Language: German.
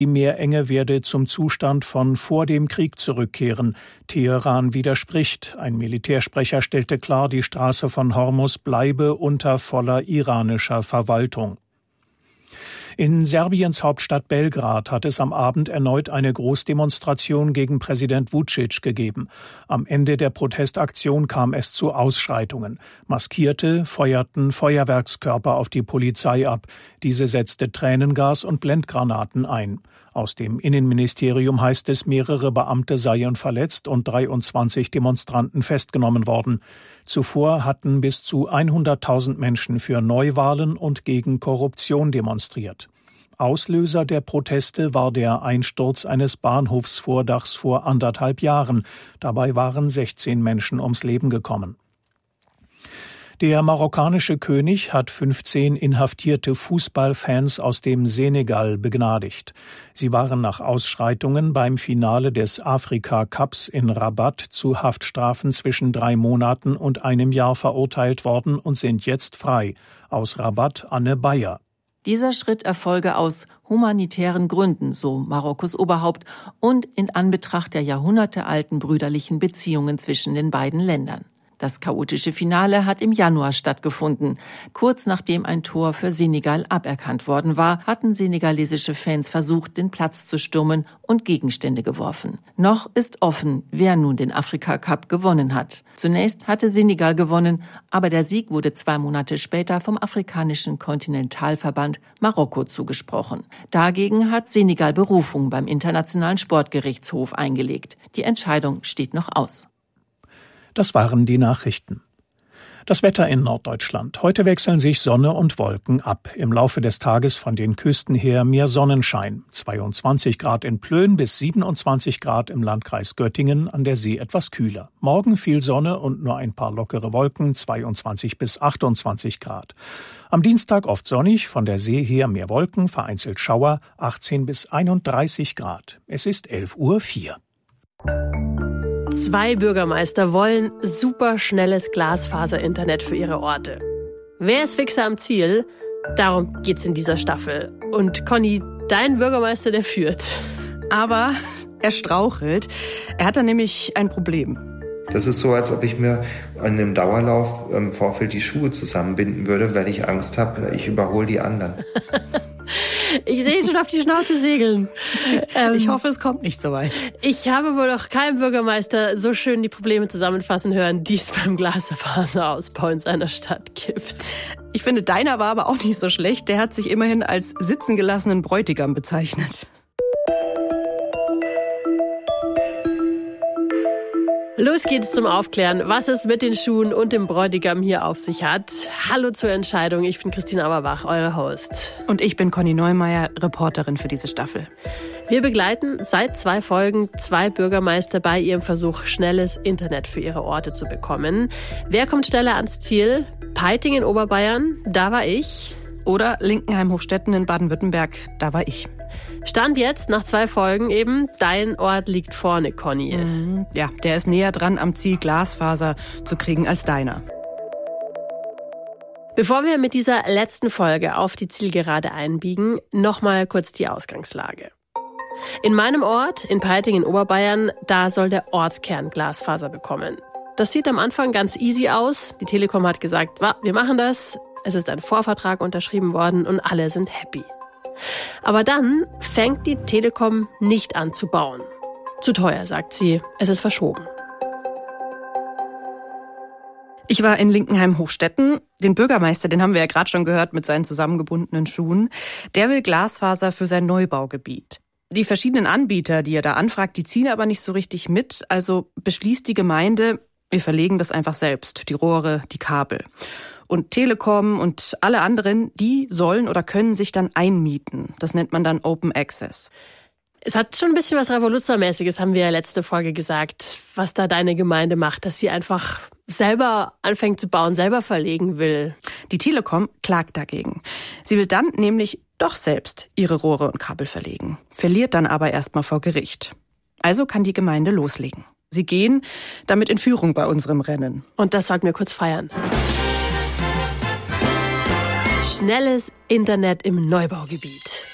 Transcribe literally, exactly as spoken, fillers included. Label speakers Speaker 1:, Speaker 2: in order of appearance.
Speaker 1: Die Meerenge werde zum Zustand von vor dem Krieg zurückkehren. Teheran widerspricht. Ein Militärsprecher stellte klar, die Straße von Hormuz bleibe unter voller iranischer Verwaltung. In Serbiens Hauptstadt Belgrad hat es am Abend erneut eine Großdemonstration gegen Präsident Vučić gegeben. Am Ende der Protestaktion kam es zu Ausschreitungen. Maskierte feuerten Feuerwerkskörper auf die Polizei ab. Diese setzte Tränengas und Blendgranaten ein. Aus dem Innenministerium heißt es, mehrere Beamte seien verletzt und dreiundzwanzig Demonstranten festgenommen worden. Zuvor hatten bis zu hunderttausend Menschen für Neuwahlen und gegen Korruption demonstriert. Auslöser der Proteste war der Einsturz eines Bahnhofsvordachs vor anderthalb Jahren. Dabei waren sechzehn Menschen ums Leben gekommen. Der marokkanische König hat fünfzehn inhaftierte Fußballfans aus dem Senegal begnadigt. Sie waren nach Ausschreitungen beim Finale des Afrika-Cups in Rabat zu Haftstrafen zwischen drei Monaten und einem Jahr verurteilt worden und sind jetzt frei. Aus Rabat Anne Bayer.
Speaker 2: Dieser Schritt erfolge aus humanitären Gründen, so Marokkos Oberhaupt, und in Anbetracht der jahrhundertealten brüderlichen Beziehungen zwischen den beiden Ländern. Das chaotische Finale hat im Januar stattgefunden. Kurz nachdem ein Tor für Senegal aberkannt worden war, hatten senegalesische Fans versucht, den Platz zu stürmen und Gegenstände geworfen. Noch ist offen, wer nun den Afrika-Cup gewonnen hat. Zunächst hatte Senegal gewonnen, aber der Sieg wurde zwei Monate später vom afrikanischen Kontinentalverband Marokko zugesprochen. Dagegen hat Senegal Berufung beim Internationalen Sportgerichtshof eingelegt. Die Entscheidung steht noch aus.
Speaker 1: Das waren die Nachrichten. Das Wetter in Norddeutschland. Heute wechseln sich Sonne und Wolken ab. Im Laufe des Tages von den Küsten her mehr Sonnenschein. zweiundzwanzig Grad in Plön bis siebenundzwanzig Grad im Landkreis Göttingen, an der See etwas kühler. Morgen viel Sonne und nur ein paar lockere Wolken, zweiundzwanzig bis achtundzwanzig Grad. Am Dienstag oft sonnig, von der See her mehr Wolken, vereinzelt Schauer, achtzehn bis einunddreißig Grad. Es ist elf Uhr vier.
Speaker 3: Zwei Bürgermeister wollen superschnelles Glasfaser-Internet für ihre Orte. Wer ist fixer am Ziel? Darum geht's in dieser Staffel. Und Conny, dein Bürgermeister, der führt.
Speaker 4: Aber er strauchelt. Er hat da nämlich ein Problem.
Speaker 5: Das ist so, als ob ich mir an einem Dauerlauf im Vorfeld die Schuhe zusammenbinden würde, weil ich Angst habe, ich überhole die anderen.
Speaker 3: Ich sehe ihn schon auf die Schnauze segeln.
Speaker 4: Ähm, ich hoffe, es kommt nicht so weit.
Speaker 3: Ich habe wohl noch keinen Bürgermeister so schön die Probleme zusammenfassen hören, die es beim Glasfaserausbau in seiner Stadt gibt.
Speaker 4: Ich finde, deiner war aber auch nicht so schlecht. Der hat sich immerhin als sitzen gelassenen Bräutigam bezeichnet.
Speaker 3: Los geht's zum Aufklären, was es mit den Schuhen und dem Bräutigam hier auf sich hat. Hallo zur Entscheidung, ich bin Christine Auerbach, eure Host.
Speaker 4: Und ich bin Conny Neumeier, Reporterin für diese Staffel.
Speaker 3: Wir begleiten seit zwei Folgen zwei Bürgermeister bei ihrem Versuch, schnelles Internet für ihre Orte zu bekommen. Wer kommt schneller ans Ziel? Peiting in Oberbayern, da war ich.
Speaker 4: Oder Linkenheim-Hochstetten in Baden-Württemberg, da war ich.
Speaker 3: Stand jetzt nach zwei Folgen eben, dein Ort liegt vorne, Conny.
Speaker 4: Mhm. Ja, der ist näher dran am Ziel, Glasfaser zu kriegen als deiner.
Speaker 3: Bevor wir mit dieser letzten Folge auf die Zielgerade einbiegen, nochmal kurz die Ausgangslage. In meinem Ort, in Peiting in Oberbayern, da soll der Ortskern Glasfaser bekommen. Das sieht am Anfang ganz easy aus. Die Telekom hat gesagt, wir machen das. Es ist ein Vorvertrag unterschrieben worden und alle sind happy. Aber dann fängt die Telekom nicht an zu bauen. Zu teuer, sagt sie. Es ist verschoben.
Speaker 4: Ich war in Linkenheim-Hochstetten. Den Bürgermeister, den haben wir ja gerade schon gehört mit seinen zusammengebundenen Schuhen. Der will Glasfaser für sein Neubaugebiet. Die verschiedenen Anbieter, die er da anfragt, die ziehen aber nicht so richtig mit. Also beschließt die Gemeinde, wir verlegen das einfach selbst, die Rohre, die Kabel. Und Telekom und alle anderen, die sollen oder können sich dann einmieten. Das nennt man dann Open Access.
Speaker 3: Es hat schon ein bisschen was Revolutionärmäßiges, haben wir ja letzte Folge gesagt, was da deine Gemeinde macht, dass sie einfach selber anfängt zu bauen, selber verlegen will.
Speaker 4: Die Telekom klagt dagegen. Sie will dann nämlich doch selbst ihre Rohre und Kabel verlegen, verliert dann aber erstmal vor Gericht. Also kann die Gemeinde loslegen. Sie gehen damit in Führung bei unserem Rennen.
Speaker 3: Und das sollten wir kurz feiern. Schnelles Internet im Neubaugebiet.